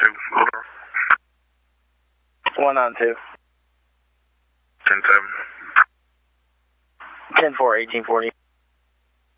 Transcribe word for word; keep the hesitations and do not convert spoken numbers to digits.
One on two. ten seven. Ten four, eighteen forty.